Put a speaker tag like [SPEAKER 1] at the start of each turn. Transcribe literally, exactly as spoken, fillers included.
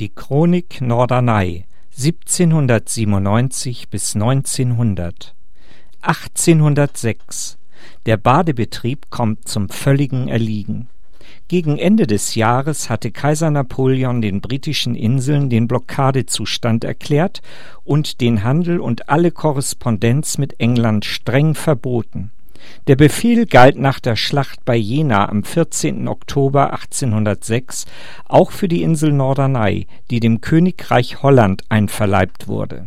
[SPEAKER 1] Die Chronik Norderney siebzehnhundertsiebenundneunzig bis neunzehnhundert. achtzehnhundertsechs. Der Badebetrieb kommt zum völligen Erliegen. Gegen Ende des Jahres hatte Kaiser Napoleon den britischen Inseln den Blockadezustand erklärt und den Handel und alle Korrespondenz mit England streng verboten. Der Befehl galt nach der Schlacht bei Jena am vierzehnten Oktober achtzehnhundertsechs auch für die Insel Norderney, die dem Königreich Holland einverleibt wurde